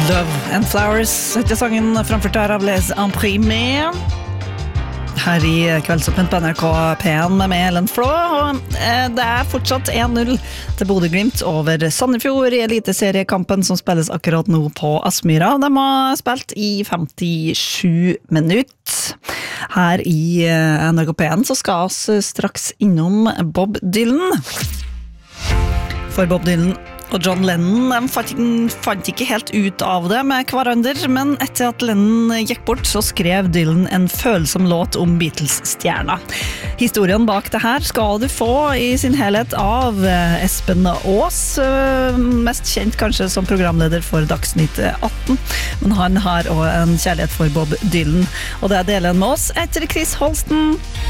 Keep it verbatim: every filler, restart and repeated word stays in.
Love and Flowers heter sangen framført her av Les Imprimés her i Kveldsåpent på N R K P en med meg, Ellen Flå og eh, det er fortsatt en null til Bodø Glimt over Sandefjord i eliteseriekampen som spilles akkurat nå på Aspmyra. De har spilt i femtisju minutter. Her i eh, N R K P en så skal vi straks innom Bob Dylan. For Bob Dylan og John Lennon de fant, fant ikke helt ut av det med hverandre, men etter at Lennon gikk bort så skrev Dylan en følsom låt om Beatles-stjerna. Historien bak det her skal du få i sin helhet av Espen Aas, mest kjent kanskje som programleder for Dagsnytt atten, men han har også en kjærlighet for Bob Dylan, og det deler han med oss etter Chris Holsten.